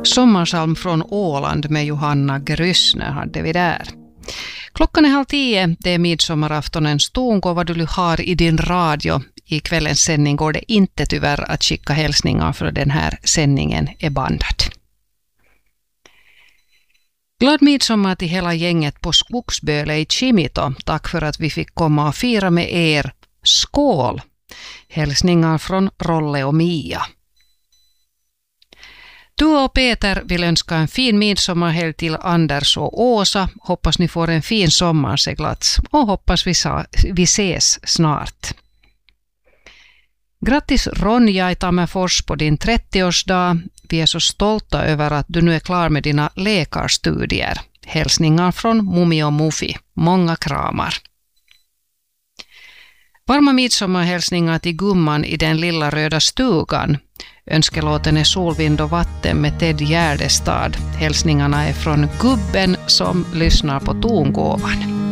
Sommarsalm från Åland med Johanna Gryssne hade vi där. Klockan är 9:30, det är midsommaraftonens ton. Vad du har i din radio. I kvällens sändning går det inte tyvärr att skicka hälsningar för den här sändningen är bandad. Glad midsommar till hela gänget på Skogsböle i Kimito. Tack för att vi fick komma och fira med er. Skål! Hälsningar från Rolle och Mia. Du och Peter vill önska en fin midsommarhelg till Anders och Åsa. Hoppas ni får en fin sommarseglats och hoppas vi ses snart. Grattis Ronja i Tammerfors på din 30-årsdag. Vi är så stolta över att du nu är klar med dina läkarstudier. Hälsningar från Mummi och Mufi. Många kramar. Varma midsommarhälsningar till gumman i den lilla röda stugan. Önskelåten är Solvind och vatten med Ted Gärdestad. Hälsningarna är från gubben som lyssnar på tongåvan.